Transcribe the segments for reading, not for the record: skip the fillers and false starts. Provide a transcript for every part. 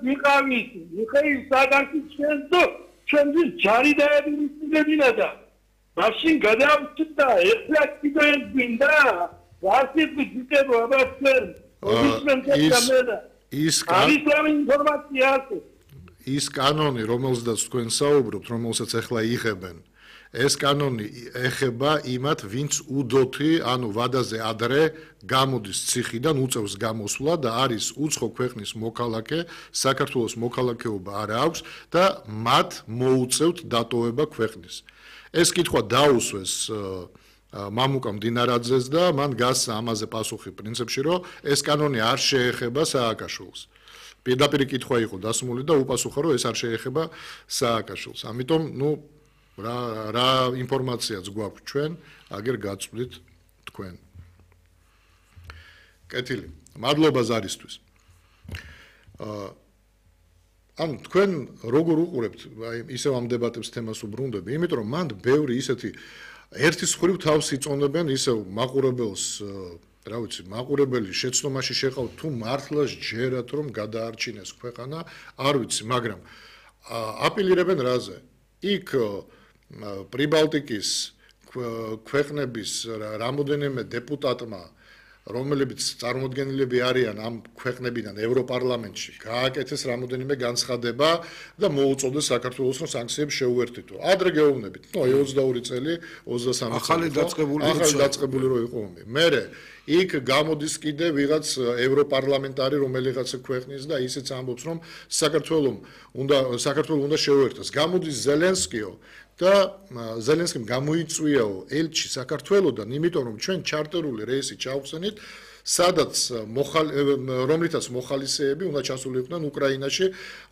ვიყავით მიხეილ საგანკის და ჩვენს ჯარი დაებინებინა და მაშინ გადავწდა ეხლა კიდე გინდა ვასი ვიტებო აბასენ ის კანონი, რომელზეც თქვენ საუბრობთ, რომელსაც ახლა იღებენ, ეს კანონი ეხება იმათ, ვინც უდოთი, ანუ ვადაზე ადრე გამოდის ციხიდან, უწევს გამოსვლა და არის უცხო ქვეყნის მოქალაქე, საქართველოს მოქალაქეობა არ აქვს და მათ მოუწევთ დატოვება ქვეყნის. ეს კითხვა დაუსვეს მამუკა მდინარაძეს და მან გასცა ამაზე პასუხი პრინციპში, რომ ეს კანონი არ შეეხება სააკაშვილს. პირდაპირ კითხვა იყო დასმული და უპასუხა, რომ ეს არ შეეხება სააკაშვილს. ამიტომ, რა ინფორმაციაც გვაქვს ჩვენ, აგერ გაწვდით თქვენ. კეთილი. მადლობა ზარისთვის. ანუ თქვენ როგორ უყურებთ, აი ისევ ამ დებატებს თემას უბრუნდები, იმიტომ რომ მანდ ბევრი ისეთი ერთის მხრივ თავს იწონებენ ისევ მაყურებელს, რა ვიცი, მაყურებელი შეცდომაში შეყავთ თუ მართლა ჯერათ რომ გადაარჩინეს ქვეყანა, არ ვიცი, მაგრამ აპილირებენ რაზე? იქ პრიბალტიკის ქვეყნების რამოდენიმე დეპუტატმა რომელებიც წარმოდგენილები არიან ამ ქვეყნებიდან ევროპარლამენტში, გააკეთეს რამოდენიმე განცხადება და მოუწოდეს საქართველოს რომ სანქციებს შეუერთითო. ადრე გეუბნებით, 22 წელი, 23 ახალი დაწყებული რო იყო ომი. მერე იქ გამოდის კიდე ვიღაც ევროპარლამენტარი რომელიღაცა ქვეყნის და ისიც ამბობს რომ საქართველოს უნდა შეუერთოს. გამოდის ზელენსკიო და ზელენსკიმ გამოიწვიაო ელჩი საქართველოსდან, იმიტომ რომ ჩვენ ჩარტერული რეისი ჩავხსენით, სადაც რომლითაც მოხალისეები უნდა ჩასულიყვნენ უკრაინაში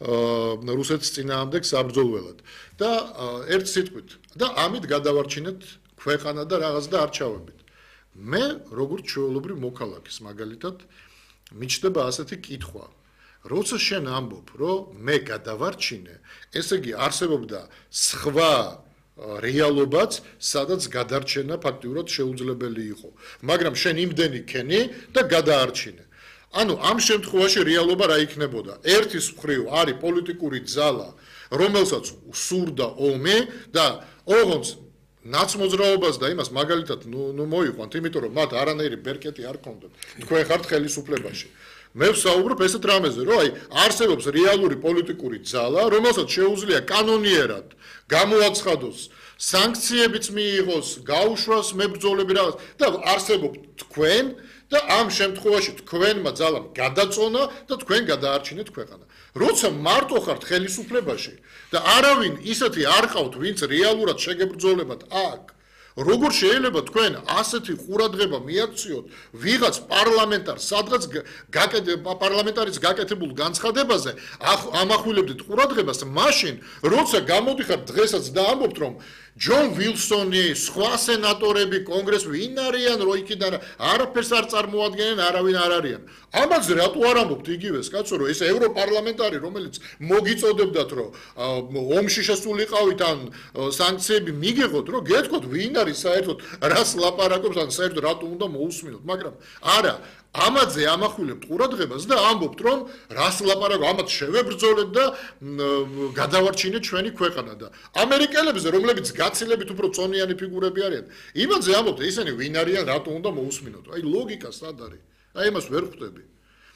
რუსეთის წინააღმდეგ საბრძოლველად. და ერთ სიტყვით და ამით გადავარჩინეთ ქვეყანა და რაღაც და არჩევებით. მე როგორც ჩვეულებრივ მოქალაქის მაგალითად მიჩნდება ასეთი კითხვა. როცა შენ ამბობ, რომ მე გადავარჩინე, ესე იგი არსებობდა სხვა რეალობაც, სადაც გადარჩენა ფაქტიურად შეუძლებელი იყო. მაგრამ შენ იმდენი ქენი და გადაარჩინე. ანუ ამ შემთხვევაში რეალობა რა იქნებოდა? ერთის მხრივ არის პოლიტიკური ძალა, რომელსაც სურდა ომი და ოღონდ ნაცმოძრაობას და იმას მაგალითად მოიყვანთ, იმიტომ რომ მათ არანაირი ბერკეტი არ ქონდათ. თქვენ ხართ ხელისუფლებაში. მე ვსაუბრობ ესეთ რამეზე, რომ აი არსებობს რეალური პოლიტიკური ძალა, რომელსაც შეუძლია კანონიერად გამოაცხადოს, სანქციებიც მიიღოს, გაუშვას მებრძოლები რაღაც და არსებობთ თქვენ და ამ შემთხვევაში თქვენმა ძალამ გადაწონა და თქვენ გადაარჩინეთ ქვეყანა. როცა მარტო ხართ ხელისუფლებაში და არავინ ისეთი არ ყავთ, ვინც რეალურად შეგებრძოლებათ აქ, როგორ შეიძლება თქვენ ასეთი ყურადღება მიაქციოთ ვიღაც პარლამენტარს, სადღაც პარლამენტარის გაკეთებულ განცხადებაზე ამახვილებდით ყურადღებას, მაშინ როცა გამოდიხართ დღესაც და ამბობთ, რომ ჯონ ვილსონი, სხვა სენატორები, კონგრესი ვინ არიან, რო იქიდან არაფერს არ წარმოადგენენ, არავინ არ არიან. ამაზე რატო არ ამბობთ იგივეს, კაცო, რომ ეს ევროპარლამენტარი, რომელიც მოგიწოდებდათ, რომ ომში შესულიყავით ან სანქციები მიგიღოთ, რომ გეტყვით ვინ არის საერთოდ, რას ლაპარაკობს, ან საერთოდ რატო უნდა მოусმინოთ, მაგრამ არა, ამაზე ამახვილებთ ყურადღებას და ამბობთ, რომ რას ლაპარაკობ, ამათ შევებრძოლეთ და გადავარჩინეთ ჩვენი ქვეყანა და ამერიკელებზე, რომლებიც გაცილებით უფრო წონიანი ფიგურები არიან, იმაზე ამბობთ, ისინი ვინ არიან, რატო უნდა მოусმინოთ. აი ლოგიკა სად არის? აი იმას ვერ ხვდები.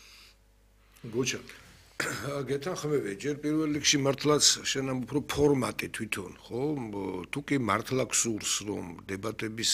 გოჩა გეთანხმები, ჯერ პირველ რიგში მართლაც შენ ამ უფრო ფორმატი თვითონ, ხო? თუ კი მართლა გსურს, რომ დებატების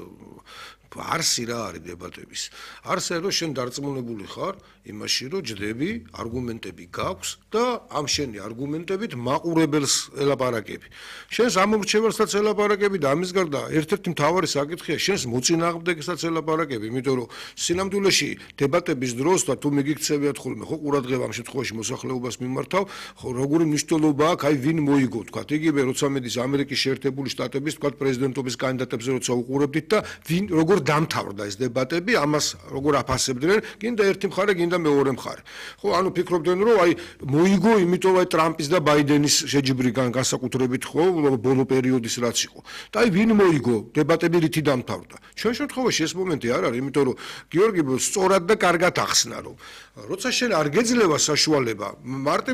არსი რა არის დებატების? არსი რომ შენ დარწმუნებული ხარ იმაში, რომ ჯდები, არგუმენტები გაქვს და ამ შენი არგუმენტებით მაყურებელს ელაპარაკები. შენს ამორჩევალსაც ელაპარაკები და ამის გარდა ერთ-ერთი მთავარი საკითხია შენს მოწინააღმდეგესაც ელაპარაკები, იმიტომ რომ სინამდვილეში დებატების დროს და თუ მიგიქცევიათ ხოლმე, ხო ყურადღება ამ შემთხვევაში მოსახლეობას მიმართავ, ხო როგორი მნიშვნელობა აქვს, აი ვინ მოიგო, თქვათ, იგივე როცა მედის ამერიკის შეერთებული შტატების, თქვათ, პრეზიდენტობის კანდიდატებზე როცა უყურებდით და ვინ როგორ დამთავრდა ეს დებატები, ამას როგორ აფასებდნენ, გინდა ერთი მხარე, გინდა მეორე მხარე. ხო, ანუ ფიქრობდნენ, რომ აი მოიგო, იმიტომ აი ტრამპის და ბაიდენის შეჯიბრი განსაკუთრებით, ხო, ბოლო პერიოდის რაც იყო. და აი ვინ მოიგო, დებატები რითი დამთავრდა. ჩვენ შემთხვევაში ეს მომენტი არ არის, იმიტომ რომ გიორგი სწორად და კარგად ახსნა, რომ როცა შენ არ გეძლევა საშუალება მარტივ